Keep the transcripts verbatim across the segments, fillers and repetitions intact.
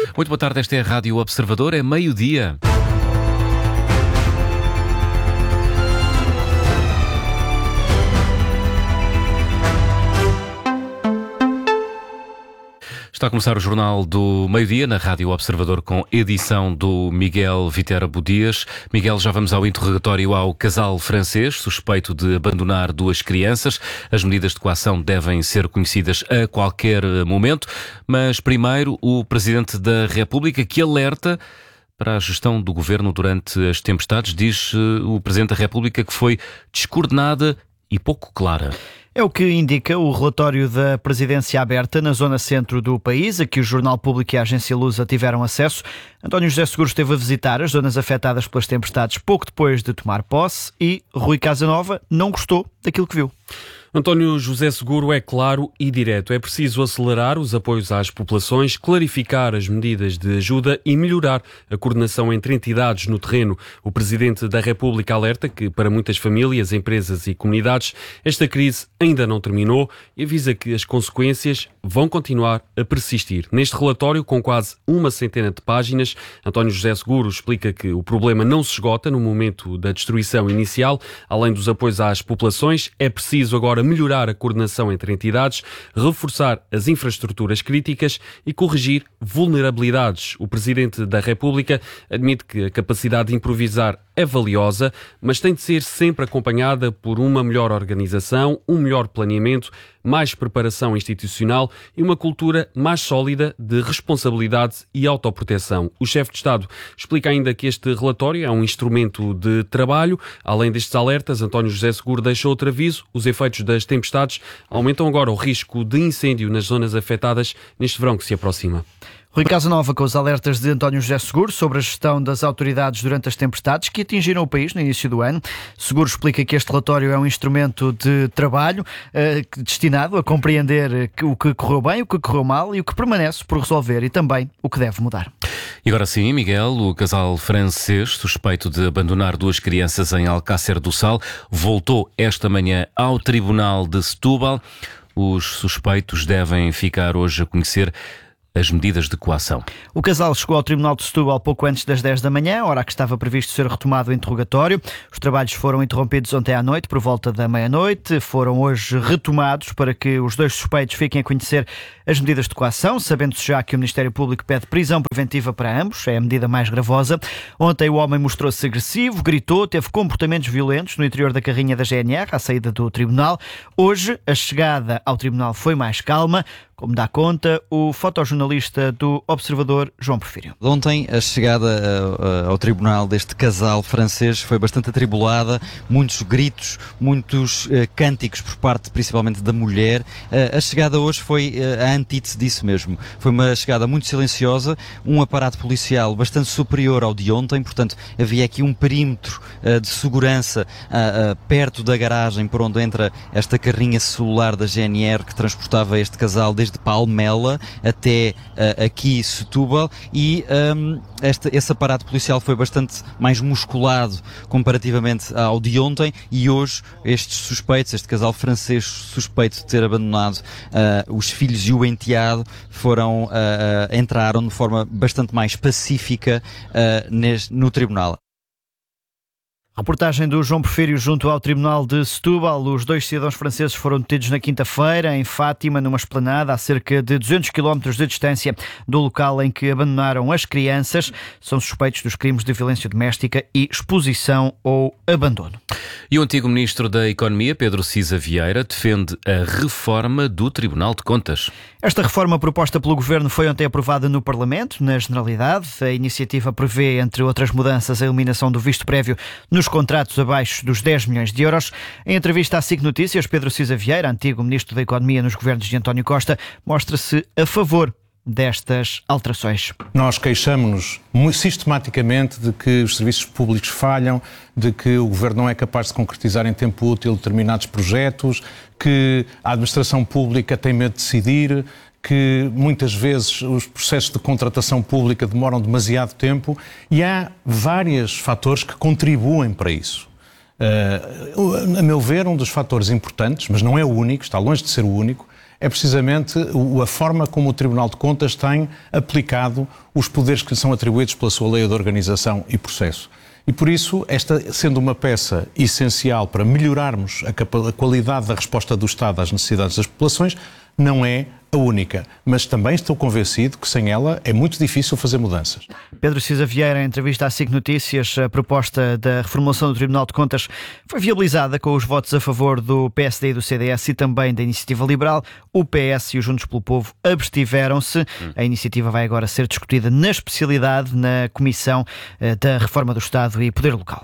Muito boa tarde, esta é a Rádio Observador, é meio-dia. Está a começar o Jornal do Meio-Dia na Rádio Observador com edição do Miguel Viterbo Dias. Miguel, já vamos ao interrogatório ao casal francês, suspeito de abandonar duas crianças. As medidas de coação devem ser conhecidas a qualquer momento, mas primeiro o Presidente da República, que alerta para a gestão do Governo durante as tempestades. Diz o Presidente da República que foi descoordenada e pouco clara. É o que indica o relatório da Presidência Aberta na zona centro do país, a que o Jornal Público e a Agência Lusa tiveram acesso. António José Seguro esteve a visitar as zonas afetadas pelas tempestades pouco depois de tomar posse e Rui Casanova não gostou daquilo que viu. António José Seguro é claro e direto. É preciso acelerar os apoios às populações, clarificar as medidas de ajuda e melhorar a coordenação entre entidades no terreno. O Presidente da República alerta que, para muitas famílias, empresas e comunidades, esta crise ainda não terminou e avisa que as consequências vão continuar a persistir. Neste relatório, com quase uma centena de páginas, António José Seguro explica que o problema não se esgota no momento da destruição inicial. Além dos apoios às populações, é preciso agora melhorar a coordenação entre entidades, reforçar as infraestruturas críticas e corrigir vulnerabilidades. O Presidente da República admite que a capacidade de improvisar é valiosa, mas tem de ser sempre acompanhada por uma melhor organização, um melhor planeamento, mais preparação institucional e uma cultura mais sólida de responsabilidade e autoproteção. O chefe de Estado explica ainda que este relatório é um instrumento de trabalho. Além destes alertas, António José Seguro deixa outro aviso: os efeitos das tempestades aumentam agora o risco de incêndio nas zonas afetadas neste verão que se aproxima. Rui Casanova com os alertas de António José Seguro sobre a gestão das autoridades durante as tempestades que atingiram o país no início do ano. Seguro explica que este relatório é um instrumento de trabalho eh, destinado a compreender o que correu bem, o que correu mal e o que permanece por resolver e também o que deve mudar. E agora sim, Miguel, o casal francês, suspeito de abandonar duas crianças em Alcácer do Sal, voltou esta manhã ao Tribunal de Setúbal. Os suspeitos devem ficar hoje a conhecer as medidas de coação. O casal chegou ao Tribunal de Setúbal pouco antes das dez da manhã, hora que estava previsto ser retomado o interrogatório. Os trabalhos foram interrompidos ontem à noite, por volta da meia-noite. Foram hoje retomados para que os dois suspeitos fiquem a conhecer as medidas de coação, sabendo-se já que o Ministério Público pede prisão preventiva para ambos, é a medida mais gravosa. Ontem o homem mostrou-se agressivo, gritou, teve comportamentos violentos no interior da carrinha da G N R, à saída do Tribunal. Hoje, a chegada ao Tribunal foi mais calma, como dá conta o fotojornalista do Observador, João Porfírio. Ontem a chegada uh, ao tribunal deste casal francês foi bastante atribulada, muitos gritos, muitos uh, cânticos por parte principalmente da mulher. Uh, a chegada hoje foi uh, a antítese disso mesmo. Foi uma chegada muito silenciosa, um aparato policial bastante superior ao de ontem, portanto havia aqui um perímetro uh, de segurança uh, uh, perto da garagem por onde entra esta carrinha celular da G N R que transportava este casal desde de Palmela até uh, aqui Setúbal e um, este, esse aparato policial foi bastante mais musculado comparativamente ao de ontem e hoje estes suspeitos, este casal francês suspeito de ter abandonado uh, os filhos e o enteado foram, uh, uh, entraram de forma bastante mais pacífica uh, neste, no tribunal. Reportagem do João Porfírio junto ao Tribunal de Setúbal. Os dois cidadãos franceses foram detidos na quinta-feira em Fátima, numa esplanada a cerca de duzentos quilómetros de distância do local em que abandonaram as crianças. São suspeitos dos crimes de violência doméstica e exposição ou abandono. E o antigo Ministro da Economia, Pedro Cisa Vieira, defende a reforma do Tribunal de Contas. Esta reforma proposta pelo Governo foi ontem aprovada no Parlamento, na Generalidade. A iniciativa prevê, entre outras mudanças, a eliminação do visto prévio nos contratos abaixo dos dez milhões de euros. Em entrevista à S I C Notícias, Pedro Cisa Vieira, antigo Ministro da Economia nos governos de António Costa, mostra-se a favor destas alterações. Nós queixamos-nos sistematicamente de que os serviços públicos falham, de que o Governo não é capaz de concretizar em tempo útil determinados projetos, que a administração pública tem medo de decidir, que muitas vezes os processos de contratação pública demoram demasiado tempo e há vários fatores que contribuem para isso. Uh, a meu ver, um dos fatores importantes, mas não é o único, está longe de ser o único, é precisamente a forma como o Tribunal de Contas tem aplicado os poderes que lhe são atribuídos pela sua lei de organização e processo. E por isso, esta sendo uma peça essencial para melhorarmos a, a qualidade da resposta do Estado às necessidades das populações, não é a única, mas também estou convencido que sem ela é muito difícil fazer mudanças. Pedro Cisa Vieira, em entrevista à S I C Notícias, a proposta da reformulação do Tribunal de Contas foi viabilizada com os votos a favor do P S D e do C D S e também da Iniciativa Liberal. O P S e o Juntos pelo Povo abstiveram-se. A iniciativa vai agora ser discutida na especialidade na Comissão da Reforma do Estado e Poder Local.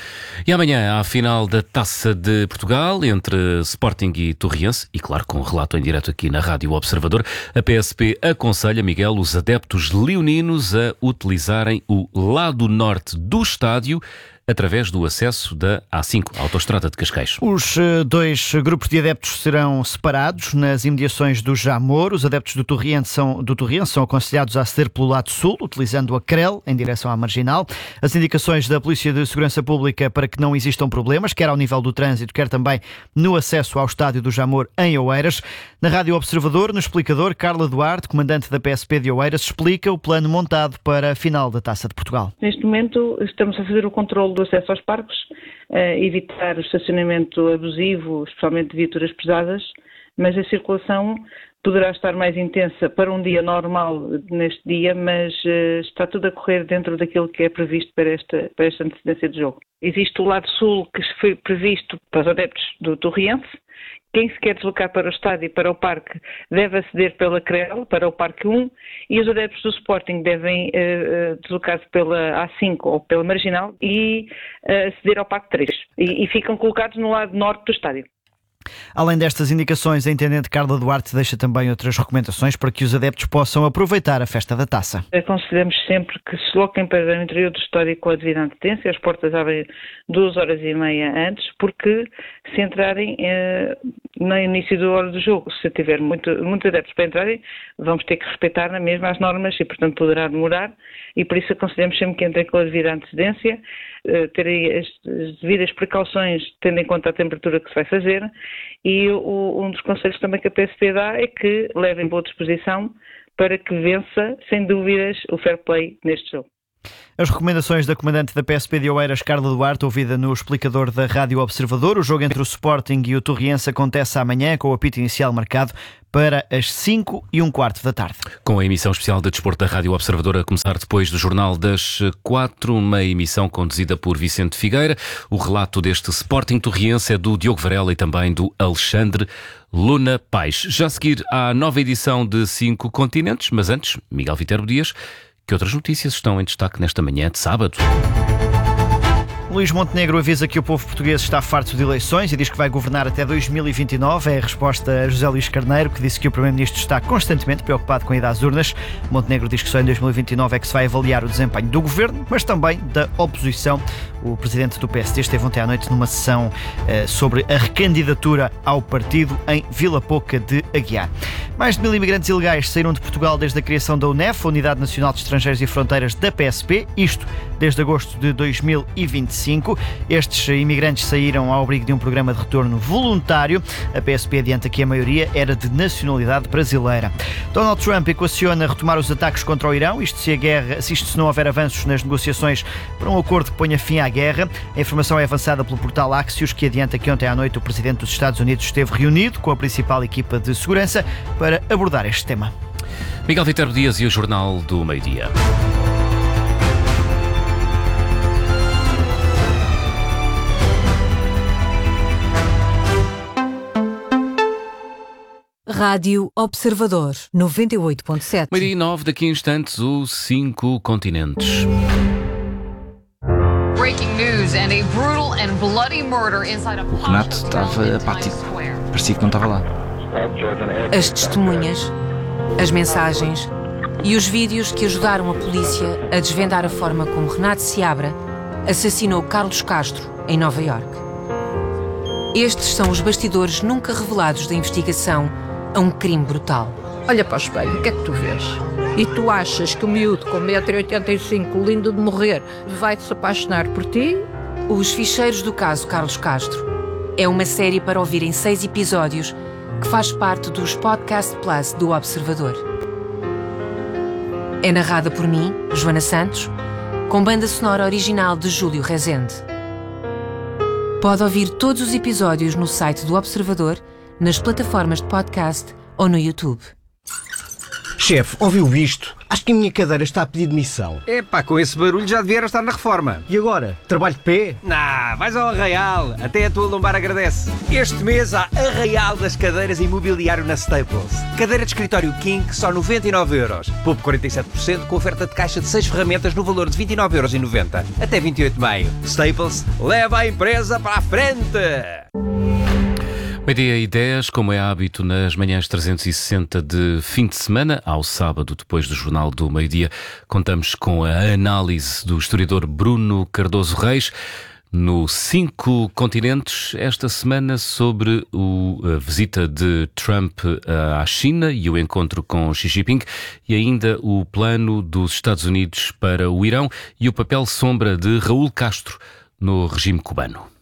E amanhã há a final da Taça de Portugal entre Sporting e Torriense e, claro, com um relato em direto aqui na Rádio Observador. A P S P aconselha, Miguel, os adeptos leoninos a utilizarem o lado norte do estádio através do acesso da A cinco, a Autostrada de Cascais. Os dois grupos de adeptos serão separados nas imediações do Jamor. Os adeptos do Torriense são, do Torriense são aconselhados a aceder pelo lado sul, utilizando a Crel em direção à Marginal. As indicações da Polícia de Segurança Pública para que não existam problemas, quer ao nível do trânsito, quer também no acesso ao estádio do Jamor em Oeiras. Na Rádio Observador, no explicador, Carla Duarte, comandante da P S P de Oeiras, explica o plano montado para a final da Taça de Portugal. Neste momento estamos a fazer o controle do acesso aos parques, evitar o estacionamento abusivo, especialmente de viaturas pesadas, mas a circulação poderá estar mais intensa para um dia normal neste dia, mas uh, está tudo a correr dentro daquilo que é previsto para esta, para esta antecedência de jogo. Existe o lado sul que foi previsto para os adeptos do Torriense. Quem se quer deslocar para o estádio e para o parque deve aceder pela Crel, para o Parque um, e os adeptos do Sporting devem uh, deslocar-se pela A cinco ou pela Marginal e uh, aceder ao Parque três. E, e ficam colocados no lado norte do estádio. Além destas indicações, a Intendente Carla Duarte deixa também outras recomendações para que os adeptos possam aproveitar a festa da Taça. Aconselhamos sempre que se desloquem para o interior do estádio com a devida antecedência. As portas abrem duas horas e meia antes, porque se entrarem eh, no início da hora do jogo, se tiver muito, muitos adeptos para entrarem, vamos ter que respeitar na mesma as normas e, portanto, poderá demorar. E por isso aconselhamos sempre que entrem com a devida antecedência, eh, terem as, as devidas precauções, tendo em conta a temperatura que se vai fazer. E o, um dos conselhos também que a P S P dá é que levem boa disposição para que vença, sem dúvidas, o fair play neste jogo. As recomendações da comandante da P S P de Oeiras, Carla Duarte, ouvida no explicador da Rádio Observador. O jogo entre o Sporting e o Torriense acontece amanhã, com o apito inicial marcado para as cinco e um quarto da tarde. Com a emissão especial de desporto da Rádio Observador a começar depois do Jornal das quatro, uma emissão conduzida por Vicente Figueira. O relato deste Sporting Torriense é do Diogo Varela e também do Alexandre Luna Paes. Já a seguir à nova edição de Cinco Continentes, mas antes, Miguel Viterbo Dias. Que outras notícias estão em destaque nesta manhã de sábado? Luís Montenegro avisa que o povo português está farto de eleições e diz que vai governar até dois mil e vinte e nove. É a resposta a José Luís Carneiro, que disse que o Primeiro-Ministro está constantemente preocupado com a ida às urnas. Montenegro diz que só em dois mil e vinte e nove é que se vai avaliar o desempenho do governo, mas também da oposição. O presidente do P S D esteve ontem à noite numa sessão eh, sobre a recandidatura ao partido em Vila Pouca de Aguiar. Mais de mil imigrantes ilegais saíram de Portugal desde a criação da UNEF, a Unidade Nacional de Estrangeiros e Fronteiras da P S P, isto desde agosto de dois mil e vinte e cinco. Estes imigrantes saíram ao abrigo de um programa de retorno voluntário. A P S P adianta que a maioria era de nacionalidade brasileira. Donald Trump equaciona retomar os ataques contra o Irão, isto se, a guerra, se isto se não houver avanços nas negociações para um acordo que ponha fim à guerra. A informação é avançada pelo portal Axios, que adianta que ontem à noite o presidente dos Estados Unidos esteve reunido com a principal equipa de segurança para abordar este tema. Miguel Viterbo Dias e o Jornal do Meio-Dia. Rádio Observador, noventa e oito ponto sete. Meio-dia e nove, daqui a instantes, os Cinco Continentes. O Renato estava apático. Parecia que não estava lá. As testemunhas, as mensagens e os vídeos que ajudaram a polícia a desvendar a forma como Renato Seabra assassinou Carlos Castro em Nova Iorque. Estes são os bastidores nunca revelados da investigação a um crime brutal. Olha para o espelho, o que é que tu vês? E tu achas que o miúdo com um metro e oitenta e cinco, lindo de morrer, vai-te se apaixonar por ti? Os Ficheiros do Caso Carlos Castro é uma série para ouvir em seis episódios que faz parte dos Podcast Plus do Observador. É narrada por mim, Joana Santos, com banda sonora original de Júlio Rezende. Pode ouvir todos os episódios no site do Observador, nas plataformas de podcast ou no YouTube. Chefe, ouviu isto? Acho que a minha cadeira está a pedir demissão. Epá, com esse barulho já devia estar na reforma. E agora? Trabalho de pé? Nah, vais ao Arraial. Até a tua lombar agradece. Este mês há Arraial das cadeiras e mobiliário na Staples. Cadeira de escritório King, só noventa e nove euros. Poupe quarenta e sete por cento com oferta de caixa de seis ferramentas no valor de vinte e nove euros e noventa. Até vinte e oito de maio. Staples, leva a empresa para a frente! Meio-dia e dez, como é hábito nas manhãs trezentos e sessenta de fim de semana, ao sábado, depois do Jornal do Meio-Dia, contamos com a análise do historiador Bruno Cardoso Reis no Cinco Continentes, esta semana sobre o, a visita de Trump à China e o encontro com Xi Jinping e ainda o plano dos Estados Unidos para o Irão e o papel sombra de Raul Castro no regime cubano.